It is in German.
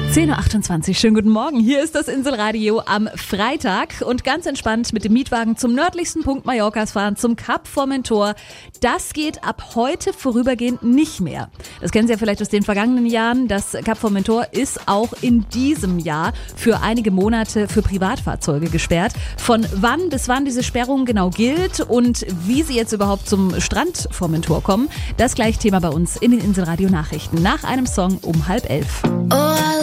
10.28 Uhr, schönen guten Morgen. Hier ist das Inselradio am Freitag und ganz entspannt mit dem Mietwagen zum nördlichsten Punkt Mallorcas fahren, zum Kap Formentor. Das geht ab heute vorübergehend nicht mehr. Das kennen Sie ja vielleicht aus den vergangenen Jahren. Das Kap Formentor ist auch in diesem Jahr für einige Monate für Privatfahrzeuge gesperrt. Von wann bis wann diese Sperrung genau gilt und wie Sie jetzt überhaupt zum Strand Formentor kommen, das gleich Thema bei uns in den Inselradio Nachrichten nach einem Song um 10:30.